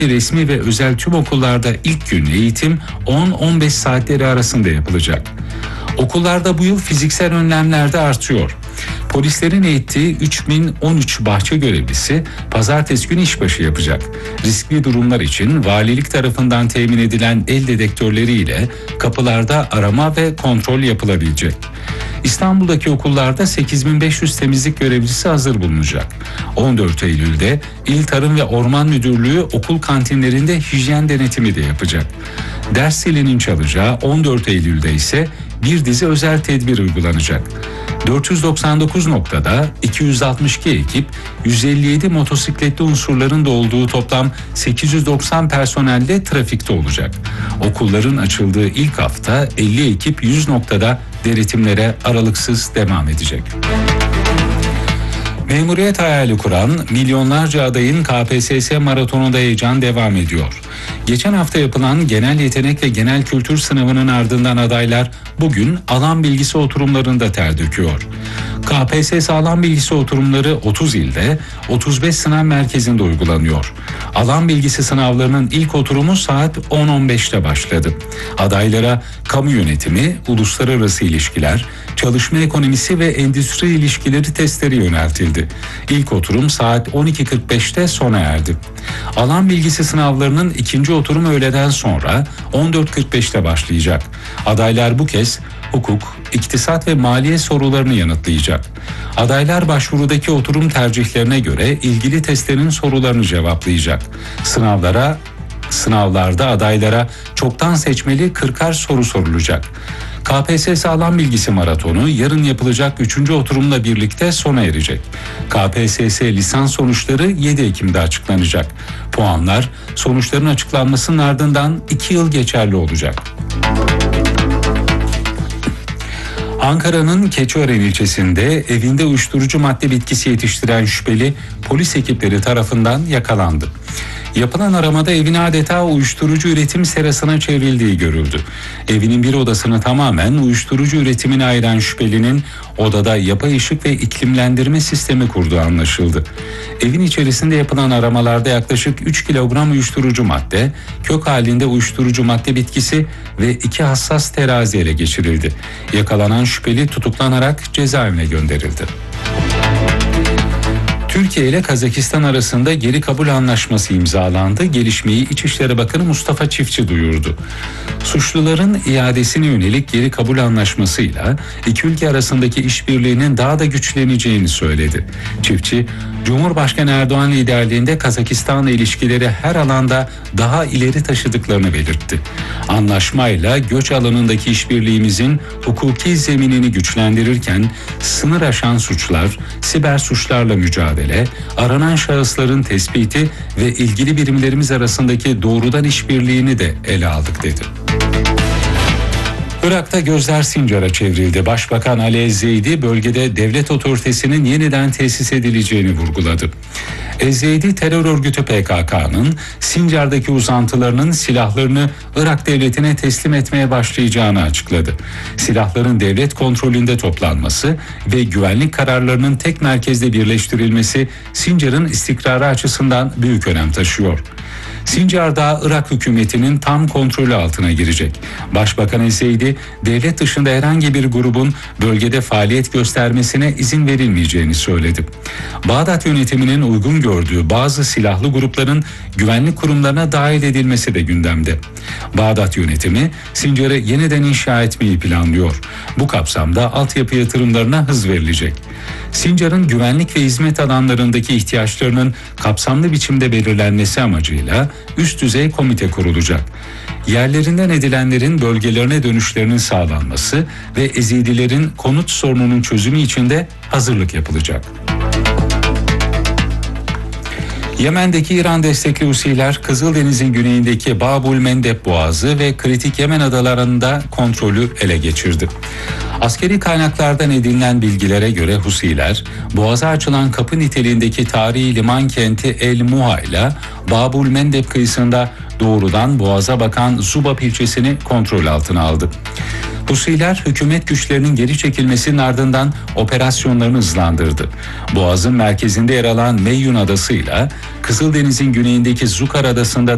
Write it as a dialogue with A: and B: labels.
A: resmi ve özel tüm okullarda ilk gün eğitim 10-15 saatleri arasında yapılacak. Okullarda bu yıl fiziksel önlemler de artıyor. Polislerin eğittiği 3013 bahçe görevlisi pazartesi günü işbaşı yapacak. Riskli durumlar için valilik tarafından temin edilen el dedektörleriyle kapılarda arama ve kontrol yapılabilecek. İstanbul'daki okullarda 8500 temizlik görevlisi hazır bulunacak. 14 Eylül'de İl Tarım ve Orman Müdürlüğü okul kantinlerinde hijyen denetimi de yapacak. Ders zilinin çalacağı 14 Eylül'de ise bir dizi özel tedbir uygulanacak. 499 noktada 262 ekip, 157 motosikletli unsurların da olduğu toplam 890 personelle trafikte olacak. Okulların açıldığı ilk hafta 50 ekip 100 noktada denetimlere aralıksız devam edecek. Memuriyet hayali kuran milyonlarca adayın KPSS maratonunda heyecan devam ediyor. Geçen hafta yapılan genel yetenek ve genel kültür sınavının ardından adaylar bugün alan bilgisi oturumlarında ter döküyor. KPSS alan bilgisi oturumları 30 ilde, 35 sınav merkezinde uygulanıyor. Alan bilgisi sınavlarının ilk oturumu saat 10.15'te başladı. Adaylara kamu yönetimi, uluslararası ilişkiler, çalışma ekonomisi ve endüstri ilişkileri testleri yöneltildi. İlk oturum saat 12.45'te sona erdi. Alan bilgisi sınavlarının ikinci oturumu öğleden sonra 14.45'te başlayacak. Adaylar bu kez hukuk, iktisat ve maliye sorularını yanıtlayacak. Adaylar başvurudaki oturum tercihlerine göre ilgili testlerin sorularını cevaplayacak. Sınavlarda adaylara çoktan seçmeli 40'ar soru sorulacak. KPSS alan bilgisi maratonu yarın yapılacak 3. oturumla birlikte sona erecek. KPSS lisans sonuçları 7 Ekim'de açıklanacak. Puanlar sonuçların açıklanmasının ardından 2 yıl geçerli olacak. Ankara'nın Keçiören ilçesinde evinde uyuşturucu madde bitkisi yetiştiren şüpheli polis ekipleri tarafından yakalandı. Yapılan aramada evin adeta uyuşturucu üretim serasına çevrildiği görüldü. Evinin bir odasını tamamen uyuşturucu üretimine ayıran şüphelinin odada yapay ışık ve iklimlendirme sistemi kurduğu anlaşıldı. Evin içerisinde yapılan aramalarda yaklaşık 3 kilogram uyuşturucu madde, kök halinde uyuşturucu madde bitkisi ve 2 hassas terazi ele geçirildi. Yakalanan şüpheli tutuklanarak cezaevine gönderildi. Türkiye ile Kazakistan arasında geri kabul anlaşması imzalandı. Gelişmeyi İçişleri Bakanı Mustafa Çiftçi duyurdu. Suçluların iadesine yönelik geri kabul anlaşmasıyla iki ülke arasındaki işbirliğinin daha da güçleneceğini söyledi. Çiftçi, Cumhurbaşkanı Erdoğan liderliğinde Kazakistan'la ilişkileri her alanda daha ileri taşıdıklarını belirtti. Anlaşmayla göç alanındaki işbirliğimizin hukuki zeminini güçlendirirken sınır aşan suçlar, siber suçlarla mücadele, aranan şahısların tespiti ve ilgili birimlerimiz arasındaki doğrudan işbirliğini de ele aldık dedi. Irak'ta gözler Sincar'a çevrildi. Başbakan Ali Ezzeydi bölgede devlet otoritesinin yeniden tesis edileceğini vurguladı. Ezzeydi terör örgütü PKK'nın Sincar'daki uzantılarının silahlarını Irak devletine teslim etmeye başlayacağını açıkladı. Silahların devlet kontrolünde toplanması ve güvenlik kararlarının tek merkezde birleştirilmesi Sincar'ın istikrarı açısından büyük önem taşıyor. Sincar Dağı Irak hükümetinin tam kontrolü altına girecek. Başbakan Ezzeydi, devlet dışında herhangi bir grubun bölgede faaliyet göstermesine izin verilmeyeceğini söyledi. Bağdat yönetiminin uygun gördüğü bazı silahlı grupların güvenlik kurumlarına dahil edilmesi de gündemde. Bağdat yönetimi Sincar'ı yeniden inşa etmeyi planlıyor. Bu kapsamda altyapı yatırımlarına hız verilecek. Sincar'ın güvenlik ve hizmet alanlarındaki ihtiyaçlarının kapsamlı biçimde belirlenmesi amacıyla üst düzey komite kurulacak. Yerlerinden edilenlerin bölgelerine dönüşlerinin sağlanması ve Ezidilerin konut sorununun çözümü için de hazırlık yapılacak. Yemen'deki İran destekli Husiler, Kızıldeniz'in güneyindeki Babul Mendeb Boğazı ve kritik Yemen adalarında kontrolü ele geçirdi. Askeri kaynaklardan edinilen bilgilere göre Husiler, Boğaz'a açılan kapı niteliğindeki tarihi liman kenti El Muha ile Babul Mendeb kıyısında doğrudan Boğaz'a bakan Zubab ilçesini kontrol altına aldı. Husiler hükümet güçlerinin geri çekilmesinin ardından operasyonlarını hızlandırdı. Boğaz'ın merkezinde yer alan Meyyun Adası ile Kızıldeniz'in güneyindeki Zukar Adası'nda